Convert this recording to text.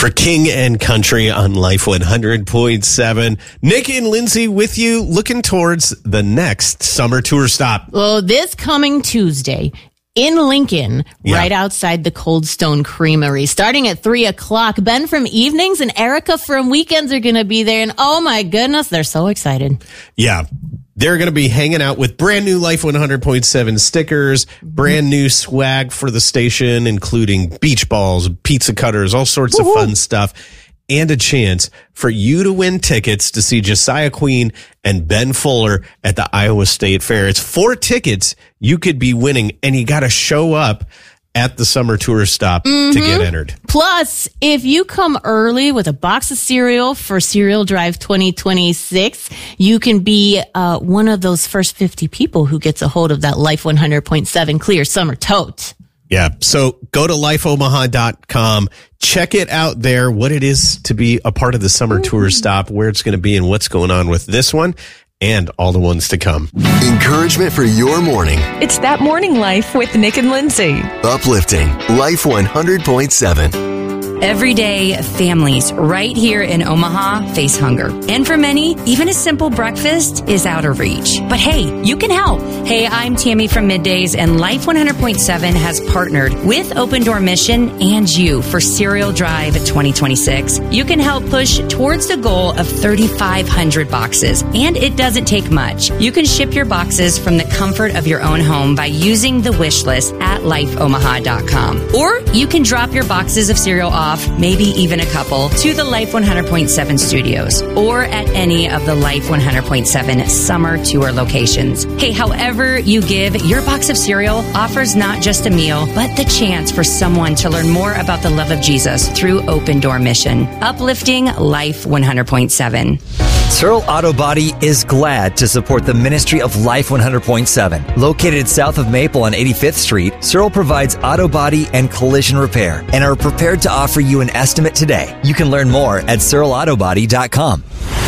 For King and Country on Life 100.7. Nick and Lindsay with you, looking towards the next summer tour stop. Well, this coming Tuesday in Lincoln, right outside the Cold Stone Creamery, starting at 3 o'clock. Ben from Evenings and Erica from Weekends are going to be there. And oh my goodness, they're so excited. Yeah. They're going to be hanging out with brand new Life 100.7 stickers, brand new swag for the station, including beach balls, pizza cutters, all sorts of fun stuff, and a chance for you to win tickets to see Josiah Queen and Ben Fuller at the Iowa State Fair. It's 4 tickets you could be winning, and you got to show up at the summer tour stop to get entered. Plus, if you come early with a box of cereal for Cereal Drive 2026, you can be one of those first 50 people who gets a hold of that Life 100.7 Clear Summer Tote. Yeah, so go to lifeomaha.com. Check it out there, what it is to be a part of the summer tour stop, where it's going to be, and what's going on with this one and all the ones to come. Encouragement for your morning. It's That Morning Life with Nick and Lindsay. Uplifting Life 100.7. Every day, families right here in Omaha face hunger. And for many, even a simple breakfast is out of reach. But hey, you can help. Hey, I'm Tammy from Middays, and Life 100.7 has partnered with Open Door Mission and you for Cereal Drive 2026. You can help push towards the goal of 3,500 boxes, and it doesn't take much. You can ship your boxes from the comfort of your own home by using the wish list at lifeomaha.com. Or you can drop your boxes of cereal off, maybe even a couple, to the Life 100.7 studios or at any of the Life 100.7 summer tour locations. Hey, however you give, your box of cereal offers not just a meal, but the chance for someone to learn more about the love of Jesus through Open Door Mission. Uplifting Life 100.7. Searle Auto Body is glad to support the ministry of Life 100.7. Located south of Maple on 85th Street, Searle provides auto body and collision repair and are prepared to offer you an estimate today. You can learn more at searleautobody.com.